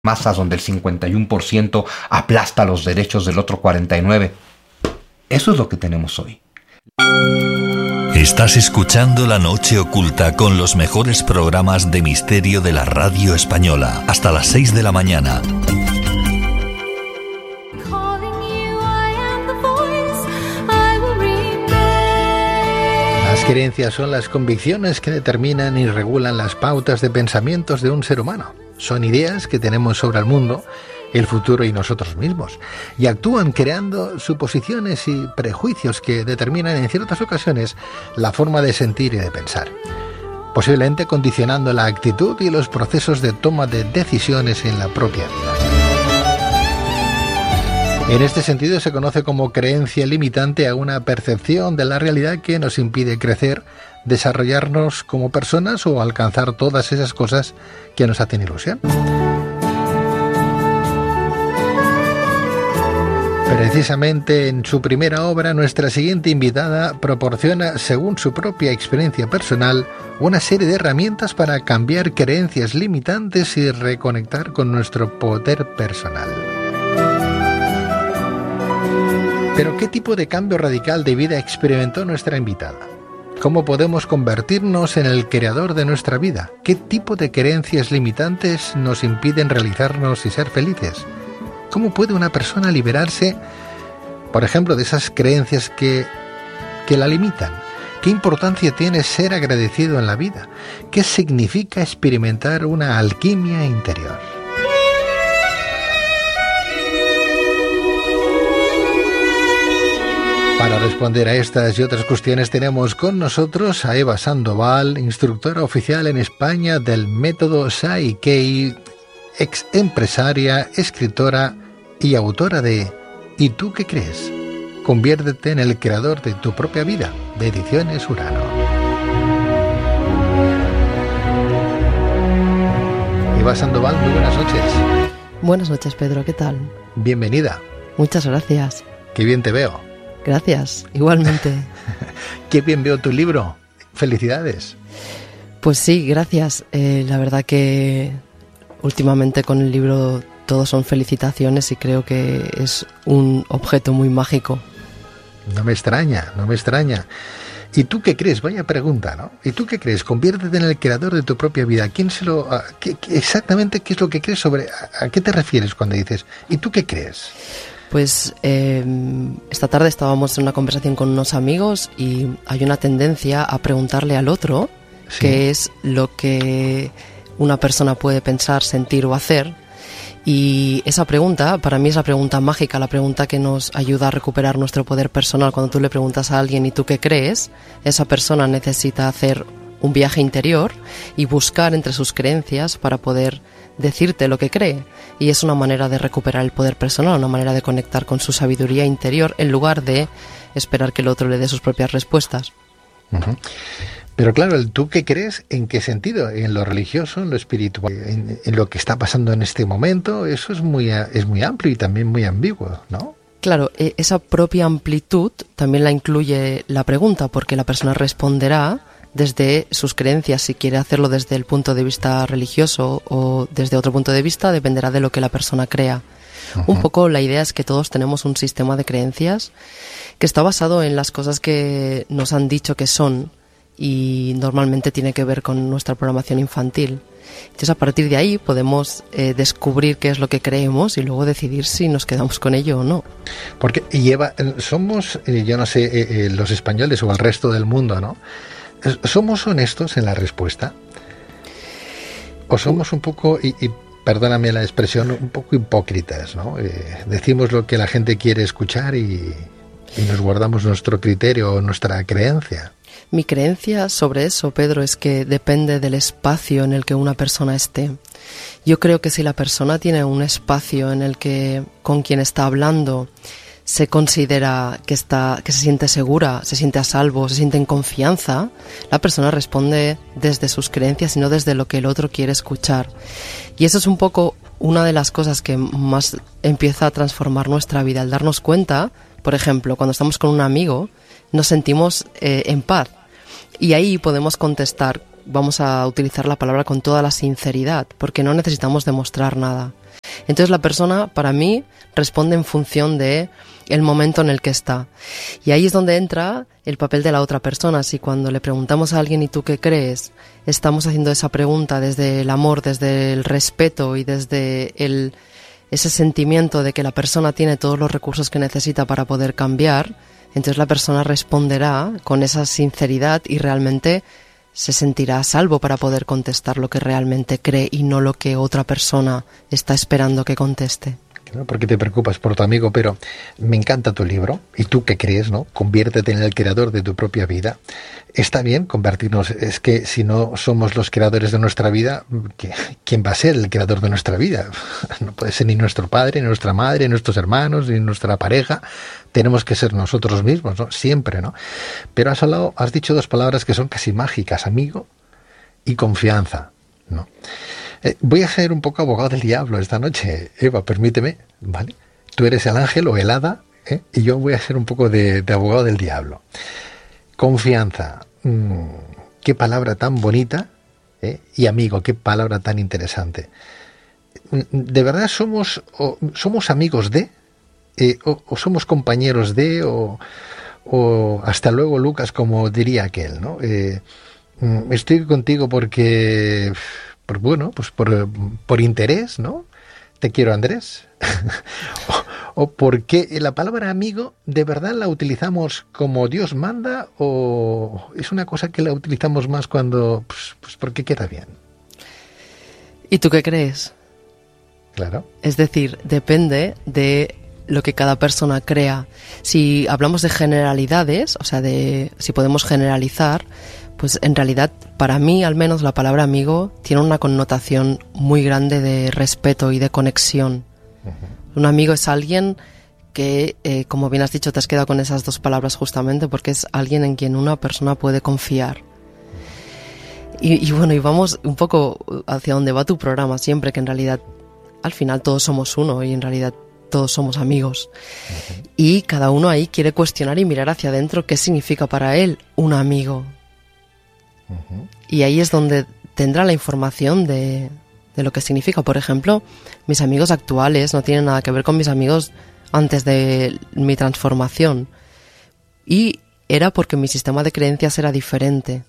masas donde el 51% aplasta los derechos del otro 49%. Eso es lo que tenemos hoy. Estás escuchando La Noche Oculta con los mejores programas de misterio de la radio española. Hasta las 6 de la mañana. Las creencias son las convicciones que determinan y regulan las pautas de pensamientos de un ser humano. Son ideas que tenemos sobre el mundo, el futuro y nosotros mismos, y actúan creando suposiciones y prejuicios que determinan en ciertas ocasiones la forma de sentir y de pensar, posiblemente condicionando la actitud y los procesos de toma de decisiones en la propia vida. En este sentido se conoce como creencia limitante a una percepción de la realidad que nos impide crecer, desarrollarnos como personas o alcanzar todas esas cosas que nos hacen ilusión. Precisamente en su primera obra, nuestra siguiente invitada proporciona, según su propia experiencia personal, una serie de herramientas para cambiar creencias limitantes y reconectar con nuestro poder personal. Pero ¿qué tipo de cambio radical de vida experimentó nuestra invitada? ¿Cómo podemos convertirnos en el creador de nuestra vida? ¿Qué tipo de creencias limitantes nos impiden realizarnos y ser felices? ¿Cómo puede una persona liberarse, por ejemplo, de esas creencias que la limitan? ¿Qué importancia tiene ser agradecido en la vida? ¿Qué significa experimentar una alquimia interior? Para responder a estas y otras cuestiones tenemos con nosotros a Eva Sandoval, instructora oficial en España del método Psyche, ex empresaria, escritora y autora de ¿Y tú qué crees? Conviértete en el creador de tu propia vida, de Ediciones Urano. Eva Sandoval, muy buenas noches. Buenas noches, Pedro, ¿qué tal? Bienvenida. Muchas gracias. Qué bien te veo. Gracias, igualmente. Qué bien veo tu libro. Felicidades. Pues sí, gracias. La verdad que últimamente con el libro todo son felicitaciones y creo que es un objeto muy mágico. No me extraña, no me extraña. ¿Y tú qué crees? Vaya pregunta, ¿no? ¿Y tú qué crees? Conviértete en el creador de tu propia vida. Exactamente qué es lo que crees a qué te refieres cuando dices ¿y tú qué crees? Pues esta tarde estábamos en una conversación con unos amigos y hay una tendencia a preguntarle al otro qué es lo que una persona puede pensar, sentir o hacer. Y esa pregunta, para mí es la pregunta mágica, la pregunta que nos ayuda a recuperar nuestro poder personal. Cuando tú le preguntas a alguien ¿y tú qué crees?, esa persona necesita hacer un viaje interior y buscar entre sus creencias para poder decirte lo que cree. Y es una manera de recuperar el poder personal, una manera de conectar con su sabiduría interior en lugar de esperar que el otro le dé sus propias respuestas. Uh-huh. Pero claro, ¿el tú qué crees? ¿En qué sentido? ¿En lo religioso, en lo espiritual, en lo que está pasando en este momento? Eso es muy amplio y también muy ambiguo, ¿no? Claro, esa propia amplitud también la incluye la pregunta, porque la persona responderá desde sus creencias. Si quiere hacerlo desde el punto de vista religioso o desde otro punto de vista, dependerá de lo que la persona crea. Uh-huh. Un poco la idea es que todos tenemos un sistema de creencias que está basado en las cosas que nos han dicho que son, y normalmente tiene que ver con nuestra programación infantil. Entonces, a partir de ahí podemos descubrir qué es lo que creemos y luego decidir si nos quedamos con ello o no. Porque, Eva, somos, yo no sé, los españoles o el resto del mundo, ¿no? ¿Somos honestos en la respuesta? ¿O somos un poco, y perdóname la expresión, un poco hipócritas, ¿no? Decimos lo que la gente quiere escuchar y nos guardamos nuestro criterio o nuestra creencia? Mi creencia sobre eso, Pedro, es que depende del espacio en el que una persona esté. Yo creo que si la persona tiene un espacio en el que con quien está hablando se considera que se siente segura, se siente a salvo, se siente en confianza, la persona responde desde sus creencias y no desde lo que el otro quiere escuchar. Y eso es un poco una de las cosas que más empieza a transformar nuestra vida, al darnos cuenta, por ejemplo, cuando estamos con un amigo, nos sentimos en paz. Y ahí podemos contestar, vamos a utilizar la palabra con toda la sinceridad, porque no necesitamos demostrar nada. Entonces la persona, para mí, responde en función de el momento en el que está. Y ahí es donde entra el papel de la otra persona. Si cuando le preguntamos a alguien ¿y tú qué crees?, estamos haciendo esa pregunta desde el amor, desde el respeto y desde ese sentimiento de que la persona tiene todos los recursos que necesita para poder cambiar, entonces la persona responderá con esa sinceridad y realmente se sentirá a salvo para poder contestar lo que realmente cree y no lo que otra persona está esperando que conteste. ¿No? Porque te preocupas por tu amigo, pero me encanta tu libro. ¿Y tú qué crees, no? Conviértete en el creador de tu propia vida. Está bien convertirnos, es que si no somos los creadores de nuestra vida, ¿quién va a ser el creador de nuestra vida? No puede ser ni nuestro padre, ni nuestra madre, ni nuestros hermanos, ni nuestra pareja. Tenemos que ser nosotros mismos, ¿no? Siempre, ¿no? Pero has dicho dos palabras que son casi mágicas, amigo y confianza, ¿no? Voy a ser un poco abogado del diablo esta noche, Eva, permíteme, ¿vale? Tú eres el ángel o el hada, y yo voy a ser un poco de abogado del diablo. Confianza, qué palabra tan bonita, y amigo, qué palabra tan interesante. ¿De verdad somos amigos de? ¿O somos compañeros de? ¿O hasta luego, Lucas, como diría aquel, ¿no? Estoy contigo porque... por interés, ¿no? Te quiero, Andrés. o porque la palabra amigo, ¿de verdad la utilizamos como Dios manda? ¿O es una cosa que la utilizamos más cuando, pues porque queda bien? ¿Y tú qué crees? Claro. Es decir, depende de lo que cada persona crea. Si hablamos de generalidades, o sea, si podemos generalizar, pues en realidad, para mí al menos, la palabra amigo tiene una connotación muy grande de respeto y de conexión. Uh-huh. Un amigo es alguien que, como bien has dicho, te has quedado con esas dos palabras justamente porque es alguien en quien una persona puede confiar. Y bueno, y vamos un poco hacia donde va tu programa siempre, que en realidad al final todos somos uno y en realidad todos somos amigos. Uh-huh. Y cada uno ahí quiere cuestionar y mirar hacia adentro qué significa para él un amigo. Uh-huh. Y ahí es donde tendrá la información de lo que significa. Por ejemplo, mis amigos actuales no tienen nada que ver con mis amigos antes de mi transformación. Y era porque mi sistema de creencias era diferente.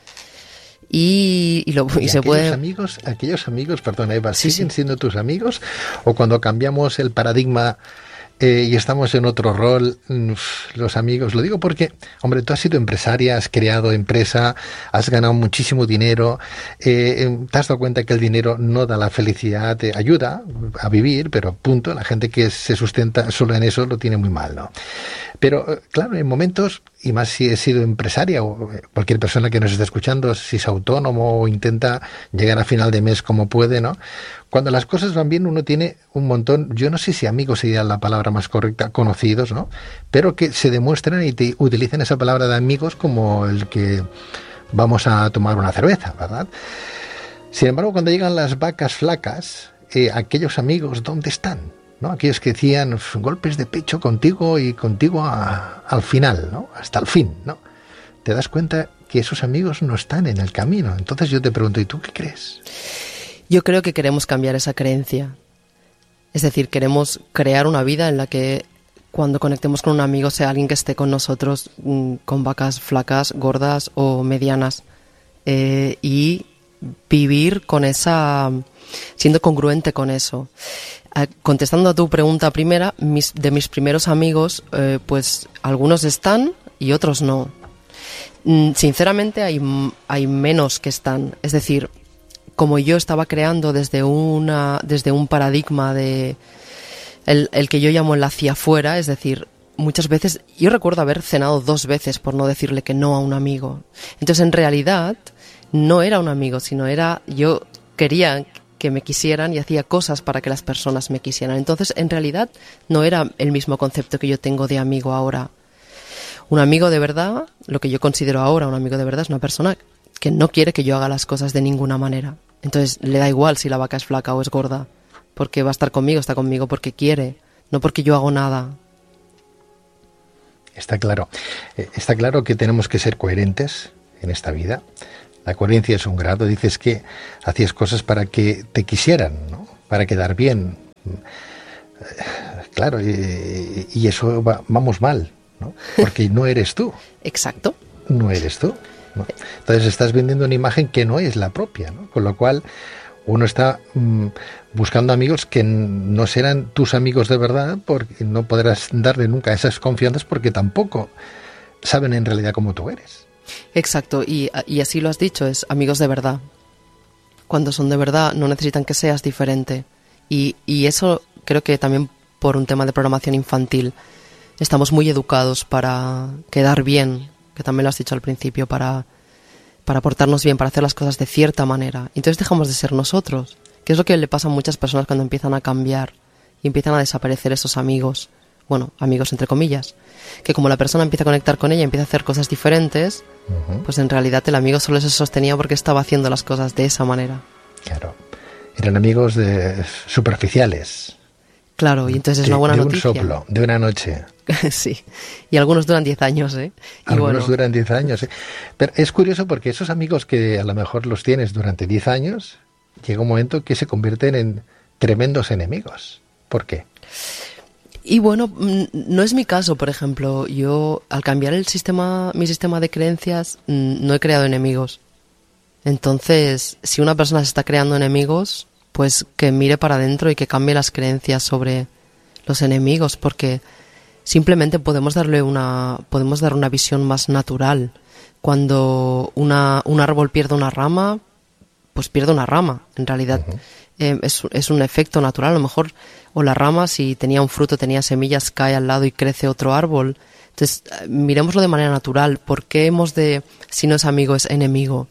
Y se puede... Aquellos amigos, perdona Eva, ¿siguen siendo tus amigos? ¿O cuando cambiamos el paradigma y estamos en otro rol, los amigos? Lo digo porque, hombre, tú has sido empresaria, has creado empresa, has ganado muchísimo dinero, te has dado cuenta que el dinero no da la felicidad, te ayuda a vivir, pero punto, la gente que se sustenta solo en eso lo tiene muy mal, ¿no? Pero, claro, en momentos, y más si he sido empresaria o cualquier persona que nos esté escuchando, si es autónomo o intenta llegar a final de mes como puede, ¿no? Cuando las cosas van bien uno tiene un montón, yo no sé si amigos sería la palabra más correcta, conocidos, ¿no? Pero que se demuestran y te utilizan esa palabra de amigos como el que vamos a tomar una cerveza, ¿verdad? Sin embargo, cuando llegan las vacas flacas, aquellos amigos, ¿dónde están? ¿No? Aquellos que decían golpes de pecho contigo y contigo al final, ¿no? Hasta el fin, ¿no? Te das cuenta que esos amigos no están en el camino. Entonces yo te pregunto, ¿y tú qué crees? Yo creo que queremos cambiar esa creencia. Es decir, queremos crear una vida en la que cuando conectemos con un amigo sea alguien que esté con nosotros con vacas flacas, gordas o medianas. Y vivir con esa... siendo congruente con eso. Contestando a tu pregunta primera, de mis primeros amigos, pues algunos están y otros no. Sinceramente hay menos que están. Es decir, como yo estaba creando desde un paradigma de el que yo llamo el hacia afuera, es decir, muchas veces, yo recuerdo haber cenado 2 veces por no decirle que no a un amigo. Entonces, en realidad, no era un amigo, sino yo quería que me quisieran y hacía cosas para que las personas me quisieran. Entonces, en realidad, no era el mismo concepto que yo tengo de amigo ahora. Un amigo de verdad, lo que yo considero ahora un amigo de verdad, es una persona que no quiere que yo haga las cosas de ninguna manera. Entonces, le da igual si la vaca es flaca o es gorda, porque va a estar conmigo, está conmigo porque quiere, no porque yo hago nada. Está claro. Está claro que tenemos que ser coherentes en esta vida. La coherencia es un grado. Dices que hacías cosas para que te quisieran, ¿no? Para quedar bien. Claro, y eso vamos mal, ¿no? Porque no eres tú. Exacto. No eres tú, ¿no? Entonces estás vendiendo una imagen que no es la propia, ¿no? Con lo cual uno está buscando amigos que no serán tus amigos de verdad, porque no podrás darle nunca esas confianzas porque tampoco saben en realidad cómo tú eres. Exacto, y así lo has dicho, es amigos de verdad. Cuando son de verdad no necesitan que seas diferente. Y eso creo que también por un tema de programación infantil. Estamos muy educados para quedar bien, que también lo has dicho al principio, para portarnos bien, para hacer las cosas de cierta manera. Entonces dejamos de ser nosotros, que es lo que le pasa a muchas personas cuando empiezan a cambiar y empiezan a desaparecer esos amigos. Bueno, amigos entre comillas, que como la persona empieza a conectar con ella, empieza a hacer cosas diferentes, pues en realidad el amigo solo se sostenía porque estaba haciendo las cosas de esa manera. Claro, eran amigos superficiales. Claro, y entonces es una buena noticia. De un soplo, de una noche. Sí, y algunos duran 10 años, ¿eh? Algunos duran 10 años, ¿eh? Pero es curioso porque esos amigos que a lo mejor los tienes durante 10 años, llega un momento que se convierten en tremendos enemigos. ¿Por qué? Y bueno, no es mi caso, por ejemplo. Yo, al cambiar mi sistema de creencias, no he creado enemigos. Entonces, si una persona se está creando enemigos, pues que mire para adentro y que cambie las creencias sobre los enemigos, porque simplemente podemos dar una visión más natural. Cuando un árbol pierde una rama, pues pierde una rama, en realidad. Es un efecto natural, a lo mejor, o la rama, si tenía un fruto, tenía semillas, cae al lado y crece otro árbol. Entonces, miremoslo de manera natural. ¿Por qué si no es amigo, es enemigo?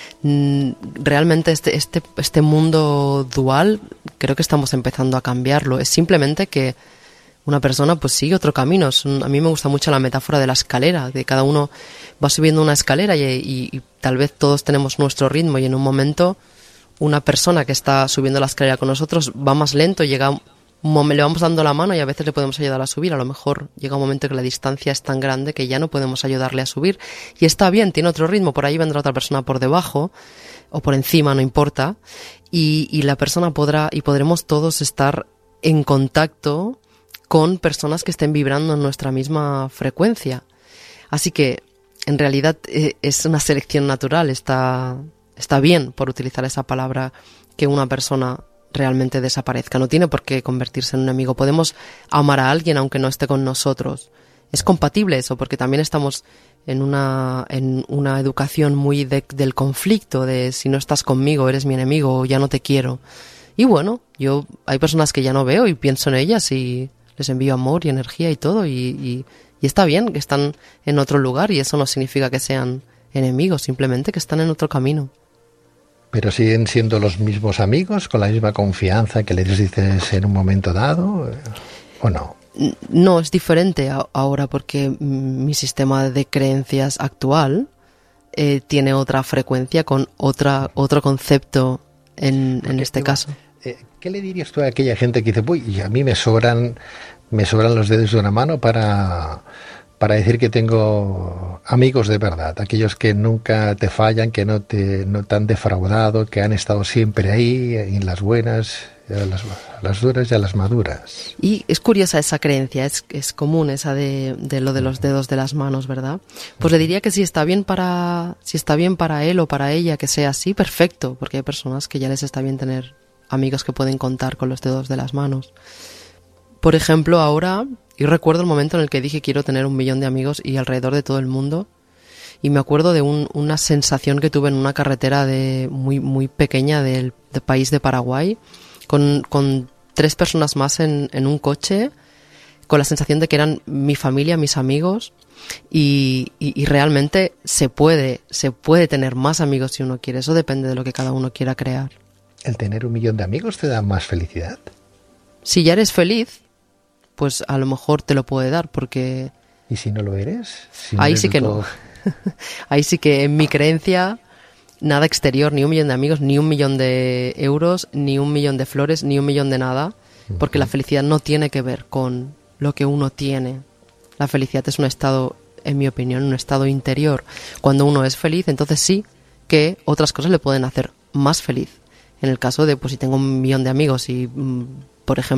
Realmente este mundo dual creo que estamos empezando a cambiarlo. Es simplemente que una persona pues sigue otro camino. A mí me gusta mucho la metáfora de la escalera, de cada uno va subiendo una escalera y tal vez todos tenemos nuestro ritmo y en un momento una persona que está subiendo la escalera con nosotros va más lento, le vamos dando la mano y a veces le podemos ayudar a subir. A lo mejor llega un momento que la distancia es tan grande que ya no podemos ayudarle a subir. Y está bien, tiene otro ritmo, por ahí vendrá otra persona por debajo o por encima, no importa. Y la persona podremos todos estar en contacto con personas que estén vibrando en nuestra misma frecuencia. Así que, en realidad, es una selección natural. Está bien, por utilizar esa palabra, que una persona realmente desaparezca. No tiene por qué convertirse en un enemigo. Podemos amar a alguien aunque no esté con nosotros. Es compatible eso, porque también estamos en una educación muy del conflicto, de si no estás conmigo eres mi enemigo o ya no te quiero. Y bueno, hay personas que ya no veo y pienso en ellas y les envío amor y energía y todo y está bien que están en otro lugar y eso no significa que sean enemigos, simplemente que están en otro camino. ¿Pero siguen siendo los mismos amigos, con la misma confianza que les dices en un momento dado, o no? No, es diferente ahora porque mi sistema de creencias actual tiene otra frecuencia con otro concepto en este caso. ¿Qué le dirías tú a aquella gente que dice, uy, a mí me sobran los dedos de una mano para decir que tengo amigos de verdad, aquellos que nunca te fallan, que no te han defraudado, que han estado siempre ahí, en las buenas, a las duras y a las maduras? Y es curiosa esa creencia, es común esa de lo de los dedos de las manos, ¿verdad? Pues le diría que si está bien para él o para ella que sea así, perfecto, porque hay personas que ya les está bien tener amigos que pueden contar con los dedos de las manos. Por ejemplo, ahora, yo recuerdo el momento en el que dije quiero tener 1 millón de amigos y alrededor de todo el mundo. Y me acuerdo de una sensación que tuve en una carretera muy, muy pequeña del país de Paraguay, con 3 personas más en un coche, con la sensación de que eran mi familia, mis amigos. Y realmente se puede tener más amigos si uno quiere. Eso depende de lo que cada uno quiera crear. ¿El tener 1 millón de amigos te da más felicidad? Si ya eres feliz, pues a lo mejor te lo puede dar, porque... ¿Y si no lo eres? Ahí sí que no. Ahí sí que en mi creencia, nada exterior, ni 1 millón de amigos, ni 1 millón de euros, ni 1 millón de flores, ni 1 millón de nada, porque la felicidad no tiene que ver con lo que uno tiene. La felicidad es un estado, en mi opinión, un estado interior. Cuando uno es feliz, entonces sí que otras cosas le pueden hacer más feliz. En el caso de, pues si tengo 1 millón de amigos y, por ejemplo,